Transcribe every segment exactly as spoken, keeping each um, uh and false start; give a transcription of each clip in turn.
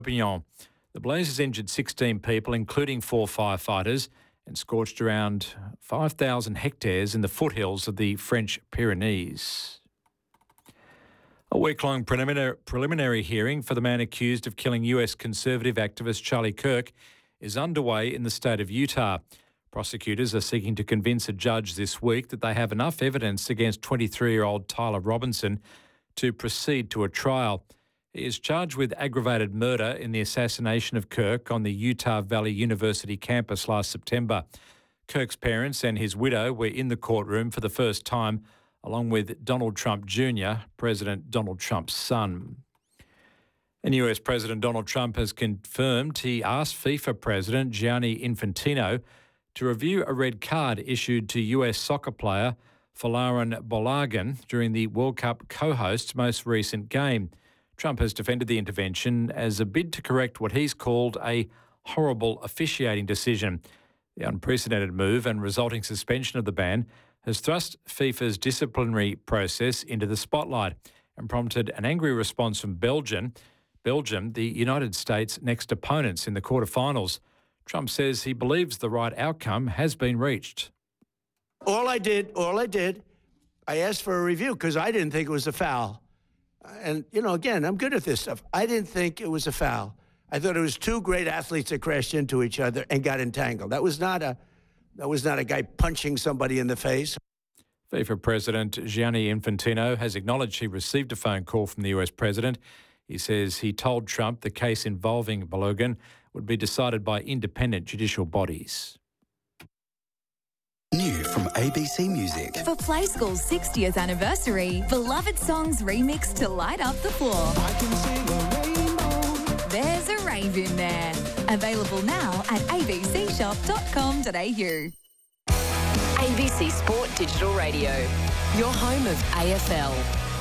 Perpignan. The blazes injured sixteen people, including four firefighters, and scorched around five thousand hectares in the foothills of the French Pyrenees. A week-long preliminary, preliminary hearing for the man accused of killing U S conservative activist Charlie Kirk is underway in the state of Utah. Prosecutors are seeking to convince a judge this week that they have enough evidence against twenty-three-year-old Tyler Robinson to proceed to a trial. He is charged with aggravated murder in the assassination of Kirk on the Utah Valley University campus last September. Kirk's parents and his widow were in the courtroom for the first time, along with Donald Trump Junior, President Donald Trump's son. And U S President Donald Trump has confirmed he asked FIFA President Gianni Infantino to review a red card issued to U S soccer player Folarin Balogun during the World Cup co-host's most recent game. Trump has defended the intervention as a bid to correct what he's called a horrible officiating decision. The unprecedented move and resulting suspension of the ban has thrust FIFA's disciplinary process into the spotlight and prompted an angry response from Belgium, Belgium, the United States' next opponents in the quarterfinals. Trump says he believes the right outcome has been reached. All I did, all I did, I asked for a review because I didn't think it was a foul. And, you know, again, I'm good at this stuff. I didn't think it was a foul. I thought it was two great athletes that crashed into each other and got entangled. That was not a, that was not a guy punching somebody in the face. FIFA President Gianni Infantino has acknowledged he received a phone call from the U S president. He says he told Trump the case involving Balogun would be decided by independent judicial bodies. New from A B C Music. For Play School's sixtieth anniversary, beloved songs remixed to light up the floor. I can sing a rainbow. There's a rave in there. Available now at a b c shop dot com dot a u. A B C Sport Digital Radio, your home of A F L.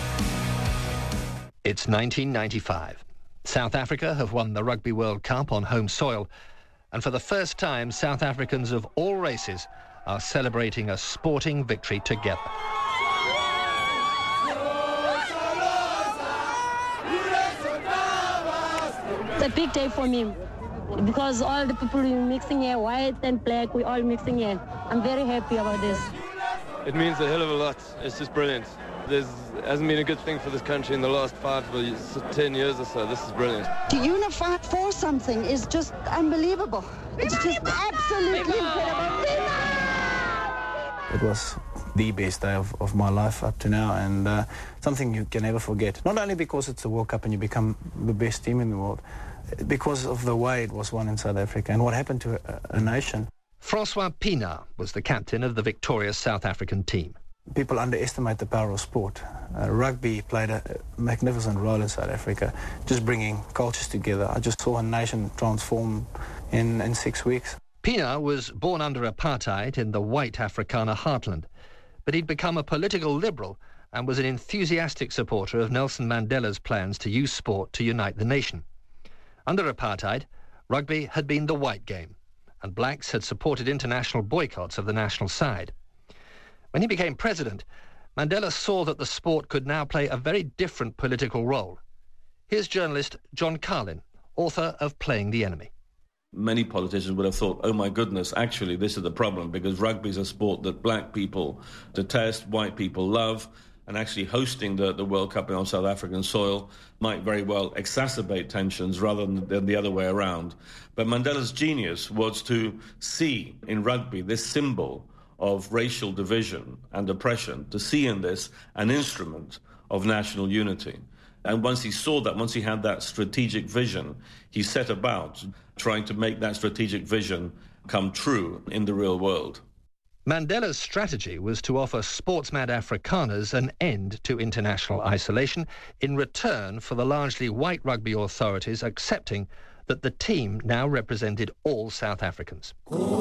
It's nineteen ninety-five. South Africa have won the Rugby World Cup on home soil, and for the first time, South Africans of all races are celebrating a sporting victory together. It's a big day for me because all the people mixing here, white and black, we're all mixing here. I'm very happy about this. It means a hell of a lot. It's just brilliant. There hasn't been a good thing for this country in the last five or ten years or so. This is brilliant. To unify for something is just unbelievable. It's just absolutely incredible. It was the best day of, of my life up to now, and uh, something you can never forget. Not only because it's the World Cup and you become the best team in the world, because of the way it was won in South Africa and what happened to a, a nation. Francois Pienaar was the captain of the victorious South African team. People underestimate the power of sport. Uh, rugby played a magnificent role in South Africa, just bringing cultures together. I just saw a nation transform in, in six weeks. Pienaar was born under apartheid in the white Afrikaner heartland, but he'd become a political liberal and was an enthusiastic supporter of Nelson Mandela's plans to use sport to unite the nation. Under apartheid, rugby had been the white game, and blacks had supported international boycotts of the national side. When he became president, Mandela saw that the sport could now play a very different political role. Here's journalist John Carlin, author of Playing the Enemy. Many politicians would have thought, oh my goodness, actually this is the problem, because rugby is a sport that black people detest, white people love, and actually hosting the, the World Cup on South African soil might very well exacerbate tensions rather than, than the other way around. But Mandela's genius was to see in rugby this symbol of racial division and oppression, to see in this an instrument of national unity. And once he saw that, once he had that strategic vision, he set about trying to make that strategic vision come true in the real world. Mandela's strategy was to offer sports-mad Afrikaners an end to international isolation in return for the largely white rugby authorities accepting that the team now represented all South Africans.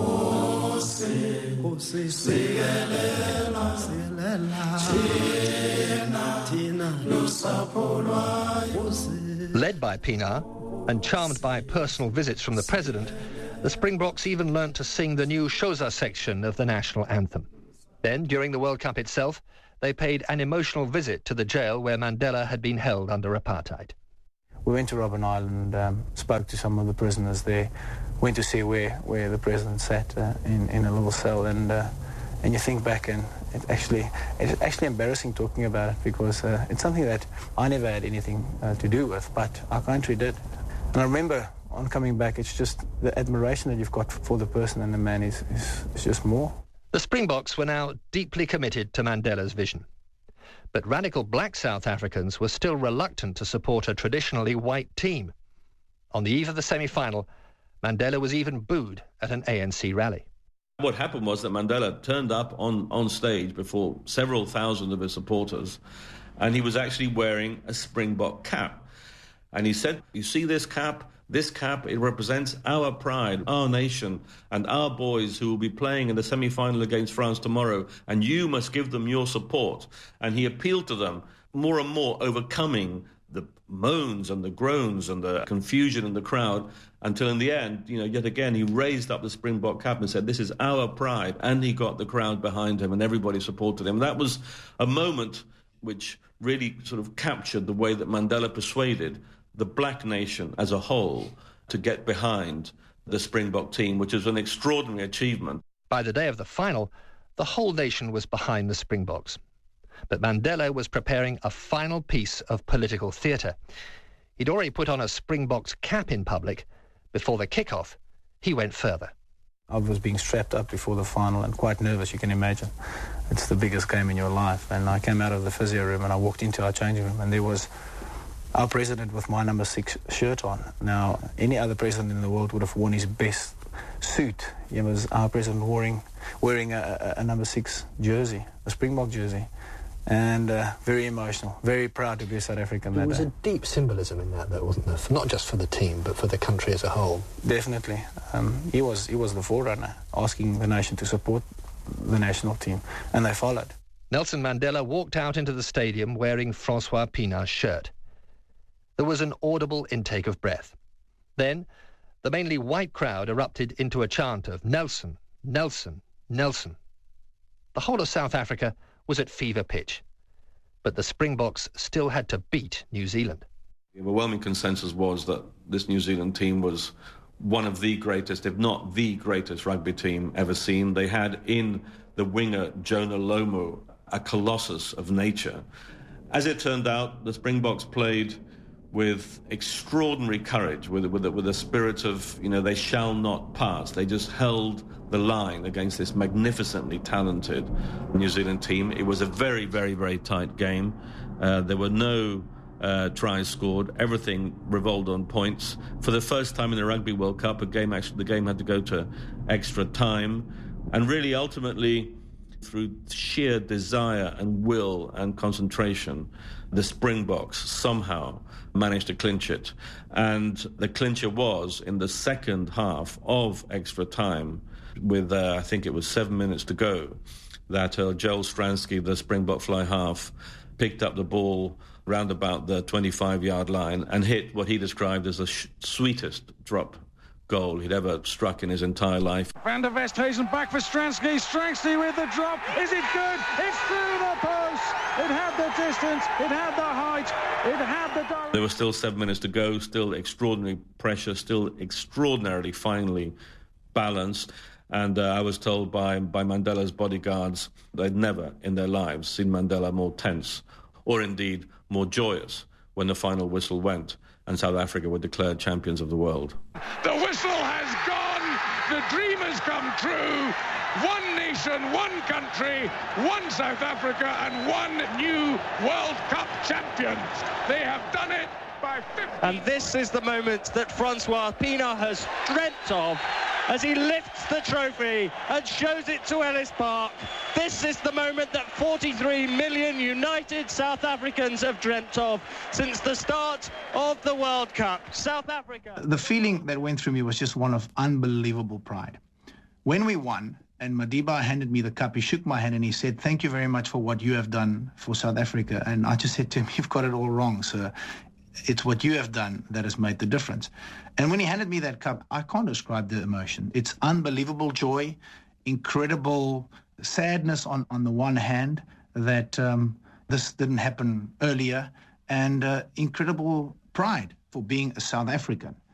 Led by Pienaar and charmed by personal visits from the president, the Springboks even learnt to sing the new Xhosa section of the national anthem. Then, during the World Cup itself, they paid an emotional visit to the jail where Mandela had been held under apartheid. we went to Robben Island, um, spoke to some of the prisoners there, went to see where, where the president sat uh, in, in a little cell, and uh, and you think back, and it actually it's actually embarrassing talking about it, because uh, it's something that I never had anything uh, to do with, but our country did. And I remember on coming back, it's just the admiration that you've got for the person and the man is, is, is just more. The Springboks were now deeply committed to Mandela's vision. But radical black South Africans were still reluctant to support a traditionally white team. On the eve of the semi-final, Mandela was even booed at an A N C rally. What happened was that Mandela turned up on, on stage before several thousand of his supporters, and he was actually wearing a Springbok cap. And he said, you see this cap? This cap, it represents our pride, our nation, and our boys who will be playing in the semi-final against France tomorrow, and you must give them your support. And he appealed to them more and more, overcoming the moans and the groans and the confusion in the crowd, until in the end, you know, yet again, he raised up the Springbok cap and said, this is our pride, and he got the crowd behind him, and everybody supported him. That was a moment which really sort of captured the way that Mandela persuaded the black nation as a whole to get behind the Springbok team, which is an extraordinary achievement. By the day of the final, the whole nation was behind the Springboks. But Mandela was preparing a final piece of political theatre. He'd already put on a Springboks cap in public. Before the kick-off, he went further. I was being strapped up before the final and quite nervous, you can imagine. It's the biggest game in your life. And I came out of the physio room and I walked into our changing room, and there was our president with my number six shirt on. Now, any other president in the world would have worn his best suit. It was our president wearing, wearing a, a, a number six jersey, a Springbok jersey. And uh, very emotional, very proud to be a South African that day. There was a deep symbolism in that, though, wasn't there? For, not just for the team, but for the country as a whole. Definitely. Um, he was he was the forerunner, asking the nation to support the national team, and they followed. Nelson Mandela walked out into the stadium wearing Francois Pienaar's shirt. There was an audible intake of breath. Then, the mainly white crowd erupted into a chant of Nelson, Nelson, Nelson. The whole of South Africa was at fever pitch. But the Springboks still had to beat New Zealand. The overwhelming consensus was that this New Zealand team was one of the greatest, if not the greatest rugby team ever seen. They had in the winger Jonah Lomu a colossus of nature. As it turned out, the Springboks played with extraordinary courage, with, with, with a spirit of, you know, they shall not pass. They just held the line against this magnificently talented New Zealand team. It was a very, very, very tight game. Uh, there were no uh, tries scored. Everything revolved on points. For the first time in the Rugby World Cup, a game actually, the game had to go to extra time. And really, ultimately, through sheer desire and will and concentration, the Springboks somehow managed to clinch it. And the clincher was in the second half of extra time, with uh, I think it was seven minutes to go, that uh, Joel Stransky, the Springbok fly half, picked up the ball round about the twenty-five-yard line and hit what he described as the sh- sweetest drop goal he'd ever struck in his entire life. Van der Westhuizen back for Stransky. Stransky with the drop. Is it good? It's through the post. It had the distance. It had the height. It had the direction. There was still seven minutes to go. Still extraordinary pressure. Still extraordinarily finely balanced. And uh, I was told by, by Mandela's bodyguards they'd never in their lives seen Mandela more tense or indeed more joyous when the final whistle went and South Africa were declared champions of the world. The whistle has gone. The dream has come true. One nation, one country, one South Africa, and one new World Cup champions. They have done it by fifty. And this is the moment that Francois Pienaar has dreamt of as he lifts the trophy and shows it to Ellis Park. This is the moment that forty-three million united South Africans have dreamt of since the start of the World Cup. South Africa. The feeling that went through me was just one of unbelievable pride. When we won, and Madiba handed me the cup, he shook my hand and he said, "Thank you very much for what you have done for South Africa." And I just said to him, "You've got it all wrong, sir. It's what you have done that has made the difference." And when he handed me that cup, I can't describe the emotion. It's unbelievable joy, incredible sadness on, on the one hand that um, this didn't happen earlier, and uh, incredible pride for being a South African.